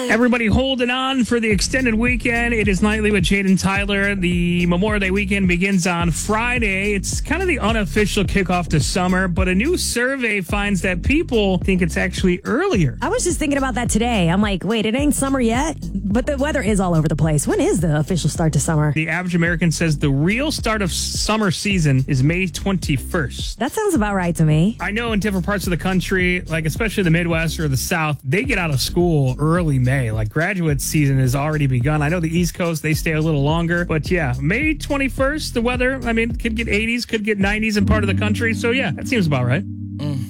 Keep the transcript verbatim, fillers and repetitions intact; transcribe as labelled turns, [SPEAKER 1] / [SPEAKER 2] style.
[SPEAKER 1] Everybody holding on for the extended weekend. It is Nightly with Jade and Tyler. The Memorial Day weekend begins on Friday. It's kind of the unofficial kickoff to summer, but a new survey finds that people think it's actually earlier.
[SPEAKER 2] I was just thinking about that today. I'm like, wait, it ain't summer yet? But the weather is all over the place. When is the official start to summer?
[SPEAKER 1] The average American says the real start of summer season is May twenty-first.
[SPEAKER 2] That sounds about right to me.
[SPEAKER 1] I know in different parts of the country, like especially the Midwest or the South, they get out of school early May. Like graduate season has already begun. I know the East Coast, they stay a little longer. But yeah, May twenty-first, the weather, I mean, could get eighties, could get nineties in part of the country. So yeah, that seems about right.
[SPEAKER 3] Mm.